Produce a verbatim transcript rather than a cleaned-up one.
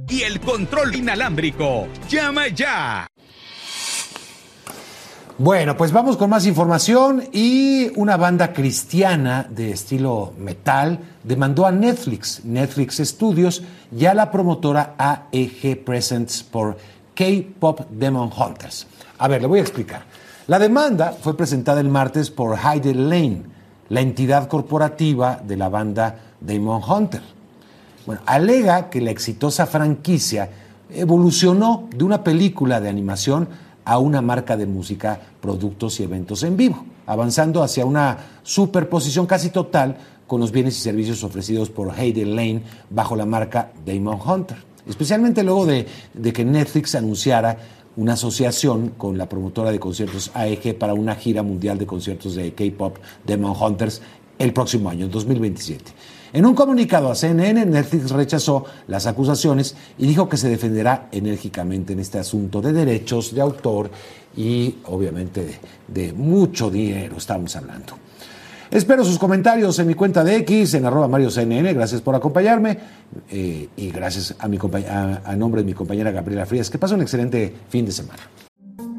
y el control inalámbrico. ¡Llama ya! Bueno, pues vamos con más información. Y una banda cristiana de estilo metal demandó a Netflix, Netflix Studios, y a la promotora A E G Presents por K-Pop Demon Hunters. A ver, le voy a explicar. La demanda fue presentada el martes por Heide Lane, la entidad corporativa de la banda Demon Hunter. Bueno, alega que la exitosa franquicia evolucionó de una película de animación a una marca de música, productos y eventos en vivo, avanzando hacia una superposición casi total con los bienes y servicios ofrecidos por Heide Lane bajo la marca Demon Hunter, especialmente luego de, de que Netflix anunciara una asociación con la promotora de conciertos A E G para una gira mundial de conciertos de K-Pop Demon Hunters el próximo año, en dos mil veintisiete. En un comunicado a C N N, Netflix rechazó las acusaciones y dijo que se defenderá enérgicamente en este asunto de derechos de autor y, obviamente, de, de mucho dinero estamos hablando. Espero sus comentarios en mi cuenta de X, en arroba Mario C N N. Gracias por acompañarme eh, y gracias a, mi a, a nombre de mi compañera Gabriela Frías. Que pase un excelente fin de semana.